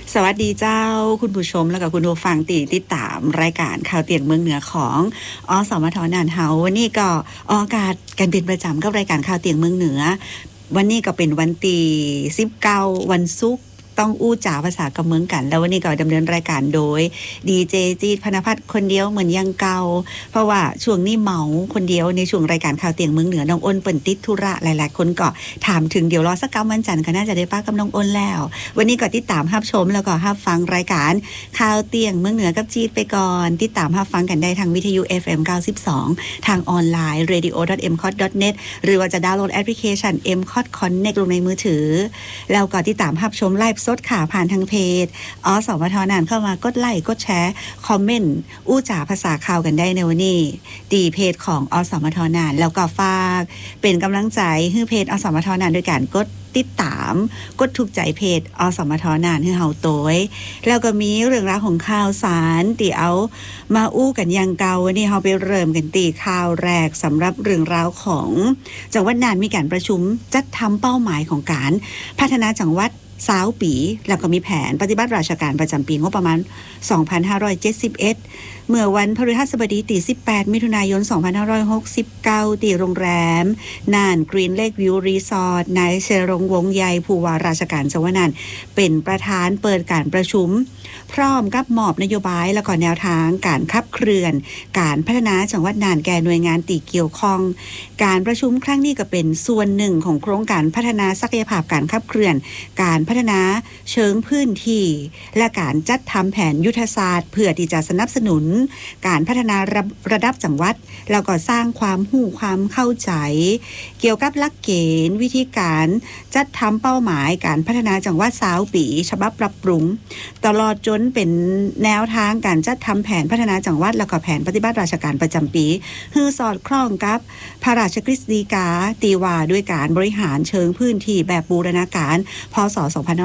สวัสดีเจ้าคุณผู้ชมแล้วก็คุณผู้ฟังติดตามรายการข่าวเตียงเมืองเหนือของสมทน่านเฮาวันนี้ก็ออกอากาศกันเป็นประจำกับรายการข่าวเตียงเมืองเหนือวันนี้ก็เป็นวันที่19วันศุกร์ต้องอู้จ๋าภาษากำเมืองกันแล้ววันนี้ก็ดำเนินรายการโดยดีเจจีดพนภัทรคนเดียวเหมือนยังเก่าเพราะว่าช่วงนี้เมาคนเดียวในช่วงรายการข่าวเตียงเมืองเหนือน้องอ้นเปิ่นติดธุระหลายๆคนก็ถามถึงเดี๋ยวรอสัก9วันจันทร์ก็น่าจะได้ป้ากับน้องอ้นแล้ววันนี้ก็ติดตามรับชมแล้วก็รับฟังรายการข่าวเตียงเมืองเหนือกับจีดไปก่อนติดตามรับฟังกันได้ทางวิทยุ FM 92ทางออนไลน์ radio.mcot.net หรือว่าจะดาวน์โหลดแอปพลิเคชัน mcot connect ลงในมือถือแล้วก็ติดตามรับชมไลฟ์สดค่ะผ่านทางเพจสมทน่านเข้ามากดไลค์กดแชร์คอมเมนต์อู้จ๋าภาษาข่าวกันได้ในวันนี้ดีเพจของสมทน่านแล้วก็ฝากเป็นกำลังใจให้เพจสมทน่านด้วยการกดติดตามกดถูกใจเพจสมทน่านให้เฮาโตยแล้วก็มีเรื่องราวของข่าวสารที่เอามาอู้กันอย่างเก่าวันนี้เฮาไปเริ่มกันตีข่าวแรกสำหรับเรื่องราวของจังหวัดน่านมีการประชุมจัดทำเป้าหมายของการพัฒนาจังหวัด20 ปีแล้วก็มีแผนปฏิบัติราชการประจำปีงบประมาณ 2571 เมื่อวันพฤหัสบดีที่18 มิถุนายน 2569ที่โรงแรมน่านกรีนเลควิวรีสอร์ทนายเชรงวงศ์ใหญ่ผู้ว่าราชการจังหวัดน่านเป็นประธานเปิดการประชุมพร้อมกับมอบนโยบายและก็แนวทางการขับเคลื่อนการพัฒนาจังหวัดน่านแก่หน่วยงานที่เกี่ยวข้องการประชุมครั้งนี้ก็เป็นส่วนหนึ่งของโครงการพัฒนาศักยภาพการขับเคลื่อนการพัฒนาเชิงพื้นที่และการจัดทำแผนยุทธศาสตร์เพื่อที่จะสนับสนุนการพัฒนาระดับจังหวัดแล้วก็สร้างความรู้ความเข้าใจเกี่ยวกับหลักเกณฑ์วิธีการจัดทำเป้าหมายการพัฒนาจังหวัด20 ปีฉบับปรับปรุงตลอดจนเป็นแนวทางการจัดทำแผนพัฒนาจังหวัดแล้วก็แผนปฏิบัติราชการประจำปีให้สอดคล้องกับพระราชกฤษฎีกาตีว่าด้วยการบริหารเชิงพื้นที่แบบบูรณาการพ.ศ.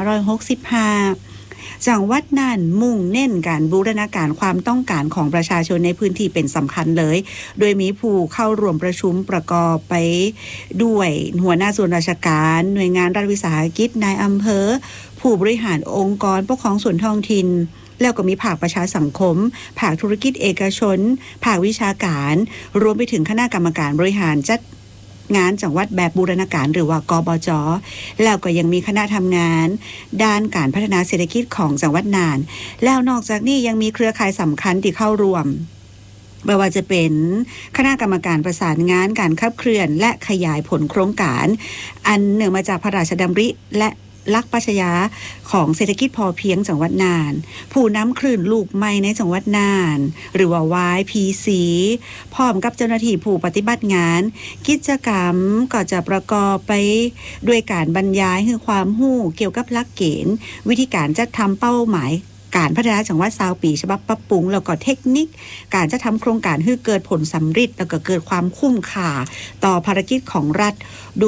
2565จังหวัดน่านมุ่งเน้นการบูรณาการความต้องการของประชาชนในพื้นที่เป็นสำคัญเลยโดยมีผู้เข้าร่วมประชุมประกอบไปด้วยหัวหน้าส่วนราชการหน่วยงานรัฐวิสาหกิจนายอำเภอผู้บริหารองค์กรปกครองส่วนท้องถิ่นแล้วก็มีภาคประชาสังคมภาคธุรกิจเอกชนภาควิชาการรวมไปถึงคณะกรรมการบริหารจัดงานจังหวัดแบบบูรณาการหรือว่ากบจ.แล้วก็ยังมีคณะทำงานด้านการพัฒนาเศรษฐกิจของจังหวัดน่านแล้วนอกจากนี้ยังมีเครือข่ายสำคัญที่เข้าร่วมไม่ว่าจะเป็นคณะกรรมการประสานงานการขับเคลื่อนและขยายผลโครงการอันเนื่องมาจากพระราชดำริและลักษณ์ปรัชญาของเศรษฐกิจพอเพียงจังหวัดน่านผู้นำคลื่นลูกใหม่ในจังหวัดน่านหรือว่า YPC พร้อมกับเจ้าหน้าที่ผู้ปฏิบัติงานกิจกรรมก็จะประกอบไปด้วยการบรรยายให้ความรู้เกี่ยวกับหลักเกณฑ์วิธีการจัดทำเป้าหมายการพัฒนาจังหวัด20 ปีฉบับปรับปรุงแล้วก็เทคนิคการจะทำโครงการให้เกิดผลสำเร็จแล้วก็เกิดความคุ้มค่าต่อภารกิจของรัฐ